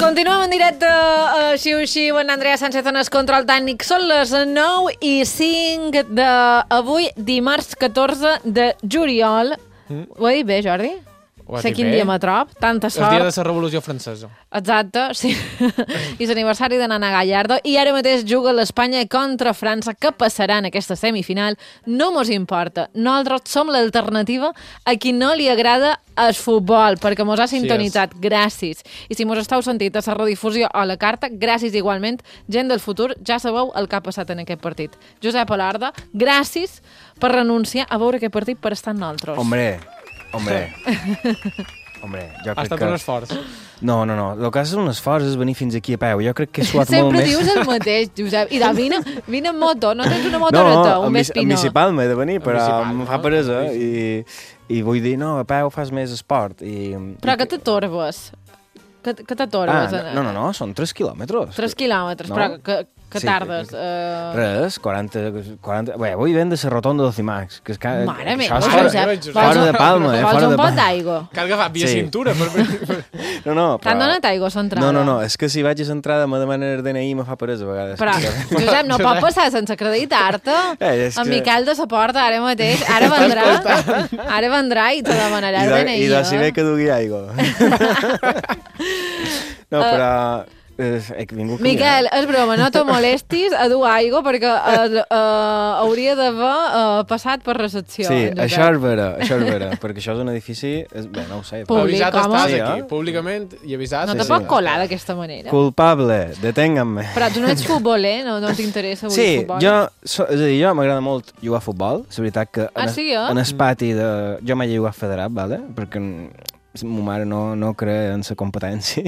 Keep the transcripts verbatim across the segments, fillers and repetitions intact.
Continuem en directe a Xiu Xiu amb Andrea Sánchez en el control tècnic. Són les nou i cinc d'avui, dimarts catorze de juliol. Mm. Ho he dit bé, Jordi? Sé quin dia m'atrop, tanta sort. El dia de la Revolució Francesa. Exacte, sí. I l'aniversari de Nana Gallardo. I ara mateix juga l'Espanya contra França. Què passarà en aquesta semifinal? No mos importa. Nosaltres som l'alternativa a qui no li agrada el futbol, perquè mos ha sintonitzat. Sí, gràcies. I si mos esteu sentint a la redifusió o a la carta, gràcies igualment. Gent del futur, ja sabeu el que ha passat en aquest partit. Josep Alarda, gràcies per renunciar a veure aquest partit per estar en nosaltres. Hombre, hombre, hombre, jo crec que... Ha estat un esforç. No, no, no, el que és un esforç és venir fins aquí a peu. Jo crec que he suat Sempre molt més. dius el mateix, Josep. I de, vine, vine en moto, no tens una motoreta, no, un mis, Vespino. No, municipal m'he de venir, però municipal, em fa no? peresa i, i vull dir, no, a peu fas més esport. I, Però i... que t'atorbes. Que, que t'atorbes. Ah, no, no, no, són tres quilòmetres. Tres quilòmetres, no? però que, que Sí, tardes. que- Uh... Res, quaranta... quaranta... Bé, avui ven de la rotonda d'Ocimax. Que és que, Mare que meva, això és fora, Josep. Vols fora un- de Palma, eh? Vols Fora un de pot Palma. d'aigua? Cal agafar via Sí. cintura. Per... No, no, però... T'han donat aigua a l'entrada? No, no, no, és que si vaig a l'entrada me demanen el D N I i me fa peresa a vegades. Però, Josep, no pot passar sense acreditar-te. Eh, és En que- Miquel de la Porta, ara mateix. Ara vendrà, ara vendrà i te demanarà I el de, D N I. i de si eh? ve que dugui aigua. No, però... Eh, he vingut Miquel, és broma, no te molestis a dur aigua perquè eh, eh, hauria d'haver eh, passat per recepció. Sí, en Josep. això és vera, això és vera, perquè això és un edifici... És, bé, no ho sé. Públic, Avisat home. estàs Sí, aquí, eh? públicament, i avisat. No Sí, te sí. pot colar d'aquesta manera. Culpable, detengan-me. Però tu no ets futboler, no, no t'interessa avui Sí, el futbol. jo, so, és a dir, jo m'agrada molt jugar a futbol. És veritat que en, Ah, es- sí, eh? en el pati de... Jo mai he jugat federat, vale? Perquè ma mare no, no cree en la competència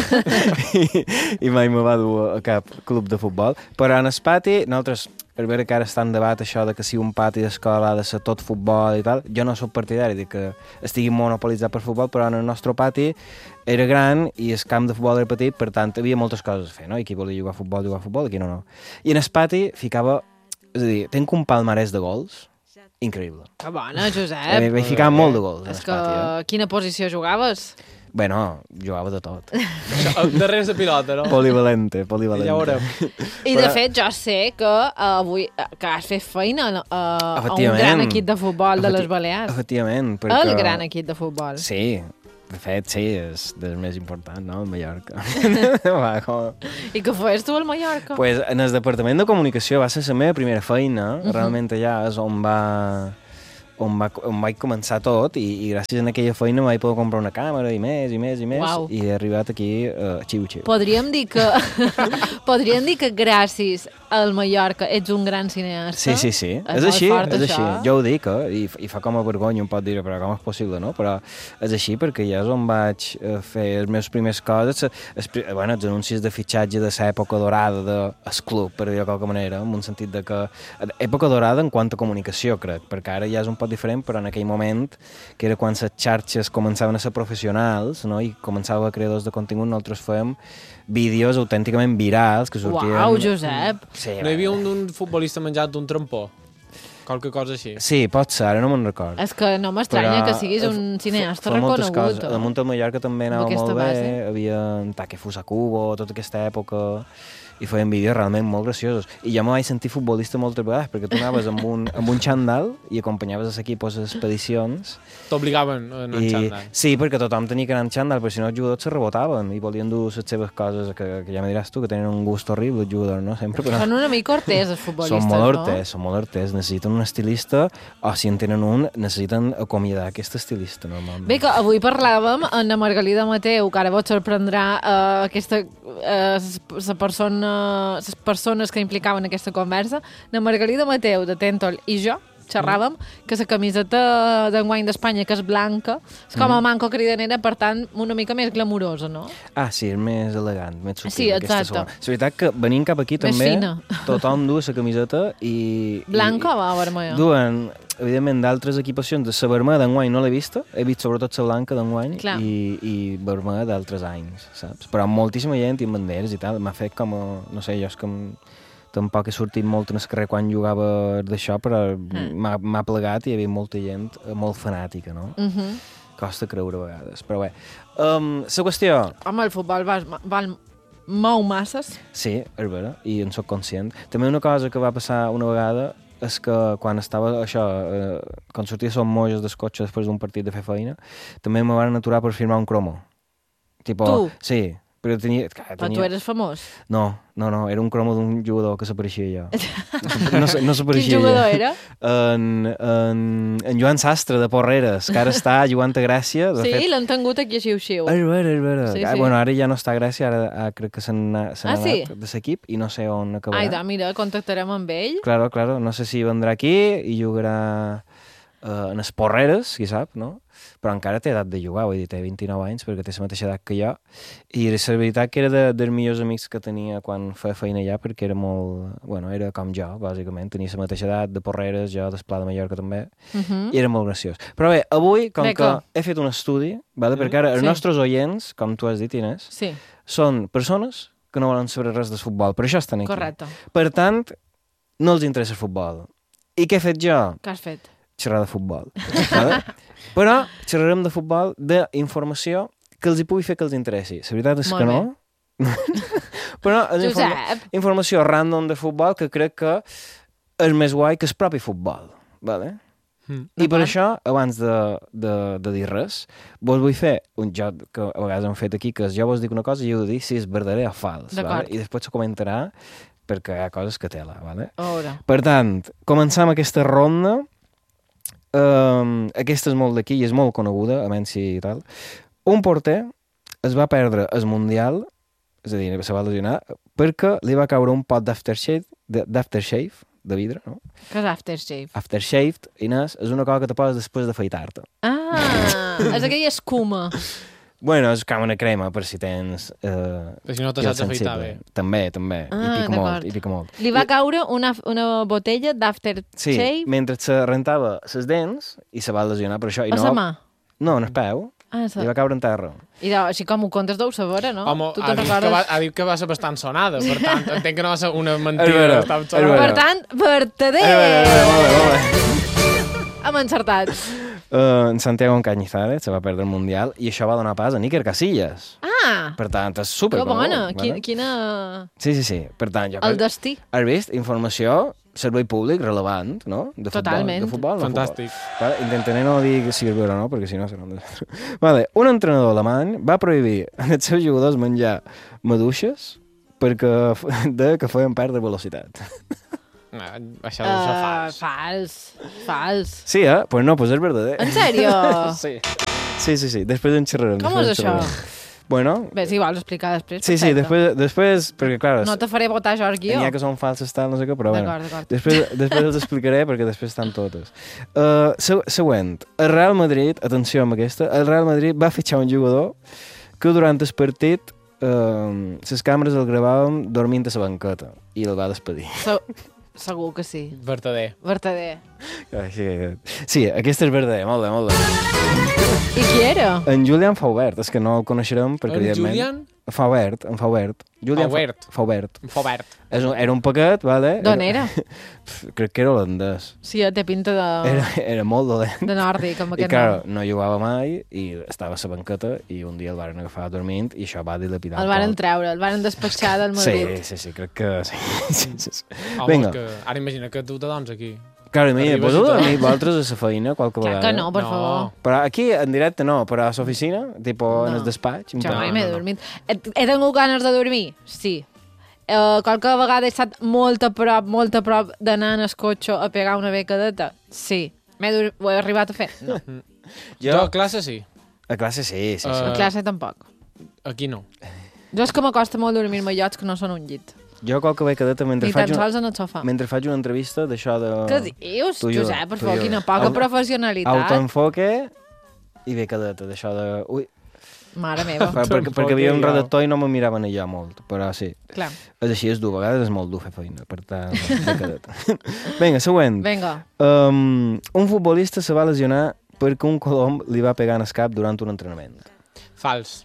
I, i mai me va dur a cap club de futbol. Però en el pati, nosaltres, per veure que ara està en debat això de que si un pati d'escola ha de ser tot futbol i tal, jo no sóc partidari de que estigui monopolitzat per futbol, però en el nostre pati era gran i el camp de futbol era petit, per tant, havia moltes coses a fer, no? I qui volia jugar a futbol, jugar a futbol, i qui no, no. I en el pati ficava... És a dir, tenc un palmarès de gols increïble. Que bona, Josep. Eh, Vaig ficar molt de gols en És el que pati, eh? quina posició jugaves? Bueno, jugava de tot. Això, darrere la pilota, no? Polivalente, polivalente. Ja ho veurem. I de fet jo sé que uh, avui uh, que has fet feina uh, a un gran equip de futbol de les Efecti- Balears. Efectivament. Perquè... El gran equip de futbol. Sí, de fet, sí, és del més important, no?, el Mallorca. Va, com... I què fes tu al Mallorca? Pues en el departament de comunicació va ser la meva primera feina, Mhm. realment allà és on va... On, va, on vaig començar tot i, i gràcies a aquella feina vaig poder comprar una càmera i més, i més, i més, Uau. i he arribat aquí a uh, xiu-xiu. Podríem dir que podríem dir que gràcies al Mallorca ets un gran cineasta. Sí, sí, sí. És, molt així, fort, és això. així. Jo ho dic, eh? I, i fa com a vergonya, un pot dir, però com és possible, no? Però és així perquè ja és on vaig eh, fer les meves primeres coses, es, bueno, els anuncis de fitxatge de l'època dorada del club, per dir-ho de qualque manera, en un sentit de que... Època dorada en quant a comunicació, crec, perquè ara ja és un poc diferent, però en aquell moment, que era quan les xarxes començaven a ser professionals, no? I començava a creadors de contingut, nosaltres fèiem vídeos autènticament virals que sortien... Uau, Josep! Sí, No hi havia un, un futbolista menjat d'un trampó? Qualque cosa així. Sí, pot ser, ara no me'n record. És que no m'estranya Però, que siguis eh, un fa- cineasta fa moltes reconegut. coses. eh? Damunt del Mallorca també anava D'aquesta molt bé, base. havia en Take Fusakubo, tota aquesta època, i feien vídeos realment molt graciosos. I jo me vaig sentir futbolista moltes vegades, perquè tu anaves amb un, amb un xandall i acompanyaves l'equip a les expedicions. T'obligaven a anar I, en xandall. sí, perquè tothom tenia que anar en xandall, perquè si no els jugadors se rebotaven i volien dur les seves coses, que, que ja me diràs tu, que tenen un gust horrible els jugadors, no? Sempre, però... Són una mica horters, els futbolistes, Són molt no? horters, són molt horters. Necessiten un estilista, o si en tenen un, necessiten acomiadar aquest estilista, normalment. Bé, que avui parlàvem amb la Margalida Mateu, que ara vos sorprendrà uh, aquesta, uh, la persona, les persones que implicaven aquesta conversa. La Margalida Mateu, de Tentol, i jo xerràvem que la camiseta d'enguany d'Espanya, que és blanca, és com a manco cridanera, per tant, una mica més glamurosa, no? Ah, sí, és més elegant, més sutil. Sí, aquesta exacte. segona. És veritat que venint cap aquí Més també fina. tothom du la camiseta i... Blanca i, o vermella? Duen, evidentment, d'altres equipacions. De la vermella d'enguany no l'he vista, he vist sobretot la blanca d'enguany Clar. i, i vermella d'altres anys, saps? Però moltíssima gent i amb banderes i tal. M'ha fet com a... No sé, jo és que... em- tampoc he sortit molt en el carrer quan jugava d'això, però Mm. m'ha m'ha plegat i hi havia molta gent eh, molt fanàtica, no? Uh -huh. costa creure a vegades, però bé. Um, la qüestió... Home, el futbol val, val mou masses. Sí, és vera, i en sóc conscient. També una cosa que va passar una vegada és que quan estava això, eh, quan sortia som mojos del cotxe després d'un partit de fer feina, també me van aturar per firmar un cromo. Tipo, tu? Sí, però tenia... Clar, Però tenia... tu eres famós. No, no, no, era un cromo d'un jugador que s'apareixia jo. No, no, no s'apareixia Quin jugador era? En, en, en Joan Sastre, de Porreres, que ara està jugant a Gràcia. De Sí, fet... l'han tingut aquí a Xiu-Xiu. És vera, és vera. Sí, ah, sí. Bueno, ara ja no està a Gràcia, ara ah, crec que se n'ha Ah, anat sí? de l'equip i no sé on acabarà. Ai, da, mira, contactarem amb ell. Claro, claro, no sé si vendrà aquí i jugarà uh, en les Porreres, qui sap, no? Però encara té edat de jugar, vull dir, té vint-i-nou anys perquè té la mateixa edat que jo, i la veritat que era de, dels millors amics que tenia quan feia feina allà, perquè era molt... Bueno, era com jo, bàsicament, tenia la mateixa edat, de Porreres, jo d'Esplà de Mallorca també, Uh -huh. i era molt graciós. Però bé, avui, com Bé, que com? he fet un estudi, vale? perquè ara els Sí. nostres oients, com tu has dit, Inés, Sí, són persones que no volen saber res de futbol, per això estan aquí. correcte. Per tant, no els interessa el futbol. I què he fet jo? Què has fet? Xerrar de futbol. Vale? Però xerrarem de futbol, d'informació que els hi pugui fer que els interessi. La veritat és Molt que no. Però és informa Josep! informació random de futbol que crec que és més guai que el propi futbol. Vale? Mm. I per D'acord. això, abans de, de, de dir res, vos vull fer un joc que a vegades hem fet aquí, que és jo vos dic una cosa i heu de dir si és verdader o fals. D'acord. Vale? I després se comentarà perquè hi ha coses que tela. Vale? A veure. Per tant, començam aquesta ronda. Um, aquesta és molt d'aquí i és molt coneguda, a Mensi i tal. Un porter es va perdre el Mundial, és a dir, se va lesionar, perquè li va caure un pot d'aftershave, de- d'aftershave, de vidre, no? Què és aftershave? Aftershave, Inés, és una cosa que te poses després d'afaitar-te. Ah, és aquella escuma. Bueno, és com una crema, per si tens... Eh, Però si no te pell saps afaitar sensible. bé. També, també. Ah, I pica d'acord. molt, i pica molt. Li va caure una, una botella Sí, d'aftershave mentre se rentava les dents i se va lesionar per això. I a no, la mà. no, en el peu. Ah, Li sa... va caure en terra. I de, així com ho contes deu saber, no? Home, tu ha te'n dit, que va, recordes? ha dit que va ser bastant sonada, per tant, entenc que no va ser una És mentida. vera, bastant és sonada. vera. Per tant, vertader! Eh, bé, bé, molt bé, molt bé. Hem encertat. Uh, en Santiago Cañizares se va perdre el Mundial i això va donar pas a Níker Casillas. Ah, Per tant, és super que bona. conegut, Quina, vale? quina... Sí, sí, sí. Per tant, jo El crec... destí. Has vist? Informació, servei públic relevant, no? De futbol, Totalment. De futbol, no Fantàstic. Futbol. Vale, intentaré no dir si és vera o no, perquè si no serà un desastre. Vale, un entrenador alemany va prohibir als seus jugadors menjar maduixes perquè f- de que feien perdre velocitat. Ah, això deu ser Uh, fals. fals. Fals. Sí, eh? Pues no, pues és verdader. En sèrio? Sí. Sí, sí, sí. Després en xerrarem. Com després és en això? xerrarem. Bueno, Bé, si vols explicar després, sí, sí, perfecte. després, després perquè clar, No te faré votar jo el guió. n'hi ha que són falses tal, no sé què, però bueno. D'acord, d'acord. Després, després els explicaré perquè després estan totes. Uh, seg següent. El Real Madrid, atenció amb aquesta, el Real Madrid va fitxar un jugador que durant el partit uh, les càmeres el gravaven dormint a la banqueta i el va despedir. Se segur que sí. Vertader. Vertader. Sí, sí, aquesta és verdader, molt bé, molt bé. I qui era? En Julian Faubert, és que no el coneixerem perquè, En evidentment... Julian? Faubert, en Faubert. Julian Fa- Faubert. Faubert. Faubert. És un, era un paquet, vale? D'on era? Pf, crec que era holandès. Sí, té pinta de, Era, era molt dolent. de nòrdic, amb I aquest clar, nom. no jugava mai i estava a la banqueta i un dia el varen agafar dormint i això va dilapidar El varen treure, el varen despatxar del Madrid. Sí, sí, sí, crec que sí. sí, sí, sí. Home, Vinga. és que ara imagina que tu te dones aquí. Clar, a mi, Arribes poseu i a tot. mi vosaltres a la feina qualque Clar vegada. que no, per No. favor. Però aquí en directe no, però a l'oficina, tipo en No. el despatx. un Jo poc. mai no, m'he no. dormit. He, he tingut ganes de dormir? Sí. Uh, qualque vegada he estat molt a prop, molt a prop d'anar en el cotxe a pegar una becadeta? Sí. M'he ho he arribat a fer? No. Jo, a classe sí. A classe sí, sí, sí. Eh, A classe tampoc. Aquí no. Jo és que m'acosta molt dormir-me a llocs que no són un llit. Jo qualque vegada mentre Ni faig, tan una, sols en el sofà. mentre faig una entrevista d'això de... Què dius, Tu i jo, Josep? Per tu i favor, jo. quina poca Auto- professionalitat. Autoenfoque i becadeta, d'això de... Ui, Mare meva. per, perquè, perquè havia un ja. redactor i no me miraven allà molt, però sí. Clar. És així, és dur, a vegades és molt dur fer feina, per tant, becadeta. Vinga, següent. Vinga. Um, un futbolista se va lesionar perquè un colom li va pegar en el cap durant un entrenament. Fals.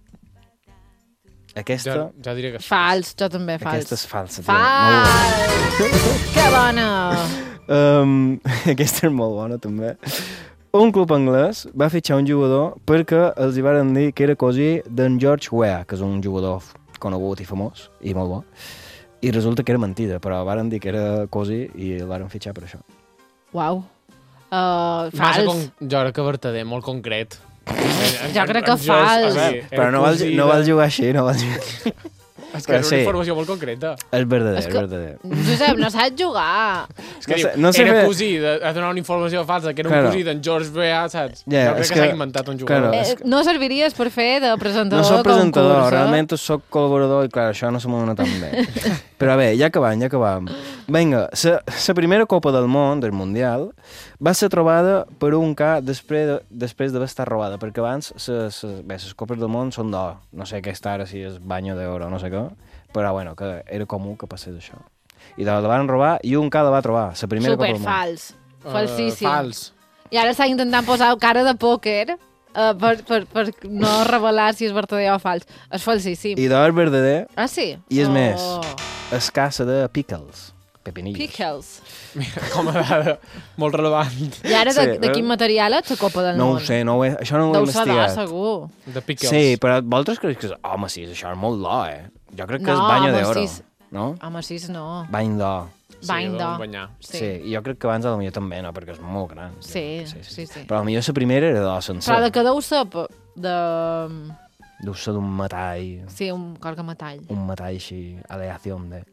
Aquesta, Jo, jo diria que és Fals, jo també fals. aquesta és falsa. tia. Molt bona. Fals! Que bona! Um, aquesta és molt bona, també. un club anglès va fitxar un jugador perquè els hi van dir que era cosí d'en George Weah, que és un jugador conegut i famós, i molt bo. I resulta que era mentida, però varen dir que era cosí i el varen fitxar per això. Uau. Uh, Massa fals. con... Jo crec que vertader, molt concret. Jo crec que fals. Però no val, no val jugar així, no val jugar. És que és sí. una informació molt concreta. És verdader, És és que- verdader. Josep, no saps jugar. És que No diu, sé- no sé era fer- cosí, de, de donar una informació falsa, que era Claro. un cosí d'en George Weah, saps? Ja, no crec és que, que- s'ha inventat un jugador. claro. Eh, és que- no serviries per fer de presentador No soc de presentador, concurs, eh? realment soc col·laborador i clar, això no se m'ho dona tan bé. Però bé, ja acabam, ja acabam. Vinga, la primera Copa del Món, del Mundial, va ser trobada per un ca després de, després d'haver estat robada, perquè abans les Copes del Món són d'or. No sé què està ara, si és banyo d'oro o no sé què, però bueno, que era comú que passés això. I la van robar i un ca la va trobar, la primera Copa del Món. Superfals. Eh, Falsíssim. fals. I ara està intentant posar cara de pòquer uh, per, per, per no revelar si és verdader o fals. És falsíssim. I d'or verdader, Ah, sí? I és oh. més. escassa de pickles, pepinillos. Pickles. Mira, com a dada molt relevant. I ara de, Sí, de eh? quin material és la Copa del No Món? ho sé, no ho he, això no ho he Deu ser d'or, investigat. segur. De pickles. Sí, però vosaltres creus que és... Home, sí, això és molt d'or, eh? Jo crec que No, és banyo home, d'oro, sí és- no? Home, sí, no. Bany d'or. Sí, Bany ho d'or. vam banyar. Sí. sí, i jo crec que abans a la millor també, no? Perquè és molt gran. Sí, sí, sí. Però a la millor la primera era d'or sencer. Però de que deu ser pe- de... Deu ser d'un metall, Sí, un corga metall. un metall així, aleació de...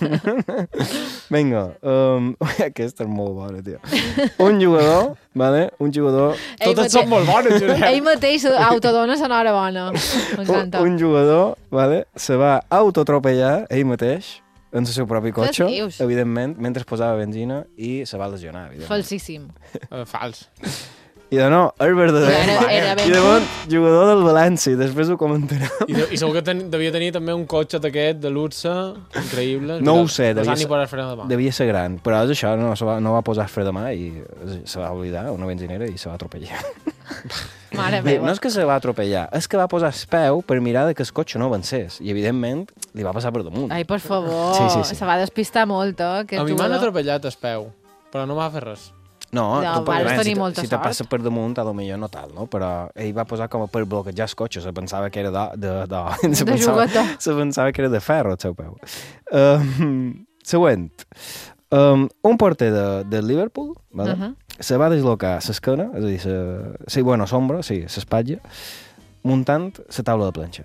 Vinga, um, aquesta és molt bona, tio. Un jugador, vale? Un jugador... Ell Totes mate- són molt bones, Josep. Ell mateix autodona sonora bona. Un, M'encanta. un jugador, vale? Se va autotropellar ell mateix en el seu propi cotxe, dius? evidentment, mentre posava benzina i se va lesionar, evidentment. Falsíssim. Eh, fals. I de no, és verdader. Era- era ben I de bon, jugador del València, després ho comentarem. I, de, i segur que ten, devia tenir també un cotxe d'aquest de luxe, increïble. No Mira, ho sé, no devia sap ni ser- posar fre de mà. Devia ser gran, però és això, no, se va, no va posar fre de mà i se va oblidar, una benzinera, i se va atropellar. Mare Bé, meva. no és que se va atropellar, és que va posar el peu per mirar de que el cotxe no avancés, i evidentment li va passar per damunt. Ai, per favor. Sí, sí, sí. Se va despistar molt, eh, aquest A mi m'han jugador. atropellat el peu, però no m'ha fet res. No, Ja, tu per- vas bé, tenir si, te- molta si te sort. passa per damunt, a lo millor no tal, no? Però ell va posar com a per bloquejar el cotxe, se pensava que era de... De, de, se De pensava, jugador. se pensava que era de ferro, el seu peu. Um, següent. Um, un porter de, de Liverpool, vale? Uh -huh. se va deslocar l'esquena, és a dir, se, sí, bueno, sombra, sí, l'espatlla, muntant la taula de planxa.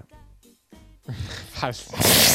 Fals.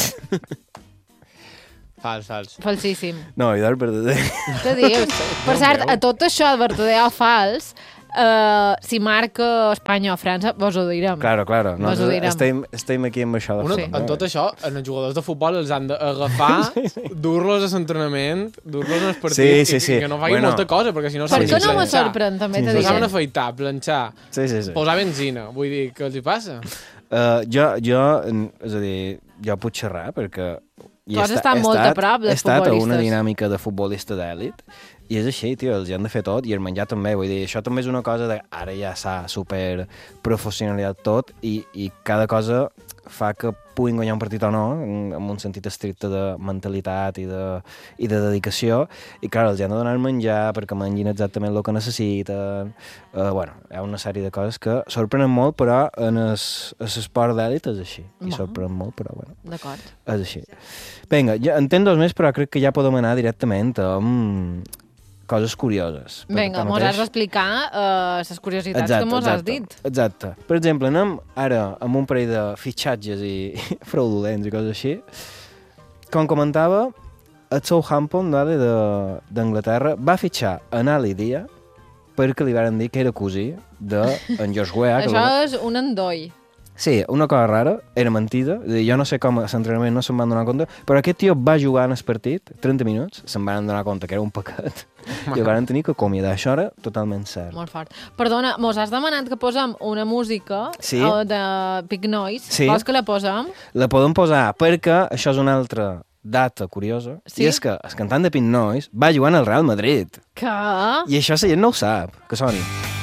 Fals, fals. Falsíssim. No, i d'or verdader. Què dius? Per Déu cert, meu. a tot això, de verdader o fals, uh, si marca Espanya o França, vos ho direm. Claro, claro. Vos ho direm. estem, estem aquí amb això de Una, Sí. En tot això, en els jugadors de futbol els han d'agafar, dur-los a l'entrenament, dur-los als partits, Sí, sí, i, sí. i que no facin Bueno. molta cosa, perquè si no Per saben què no me planxar. sorprèn, també Sí, t'he sí, No sí. saben dit? afaitar, planxar, Sí, sí, sí. posar benzina. Vull dir, què els hi passa? Uh, jo, jo, mm, és a dir, jo puc xerrar perquè Tu has estat molt a prop dels he estat a una futbolistes. dinàmica de futbolista d'èlit i és així, tio, els hi han de fer tot i el menjar també, vull dir, això també és una cosa de ara ja s'ha super professionalitzat tot i, i cada cosa fa que puguin guanyar un partit o no, en, en un sentit estricte de mentalitat i de, i de dedicació, i clar, els hi han de donar el menjar perquè mengin exactament el que necessiten. Uh, bueno, hi ha una sèrie de coses que sorprenen molt, però en l'esport d'èlit és així. I Bueno. sorprèn molt, però bueno, D'acord. és així. Vinga, ja, en tenc dos més, però crec que ja podem anar directament amb coses curioses. Perquè Vinga, mos tanmateix- has d'explicar uh, les curiositats que mos has dit. Exacte. Per exemple, anem ara amb un parell de fitxatges i, i fraudulents i coses així. Com comentava, el Southampton vale, de- d'Anglaterra va fitxar en Ali Dia perquè li van dir que era cosí d'en George Weah. que Això és un endoll. Sí, una cosa rara, era mentida. És a dir, jo no sé com a l'entrenament no se'n van donar compte, però aquest tio va jugar en el partit, trenta minuts, se'n van donar compte que era un pecat, i el van tenir que acomiadar. Això era totalment cert. Molt fort. Perdona, mos has demanat que posem una música Sí. uh, de Big Noise. Sí. Vols que la posem? La podem posar perquè això és una altra data curiosa, Sí? i és que el cantant de Pink Noise va jugar al Real Madrid. Que... I això la gent no ho sap. Que soni.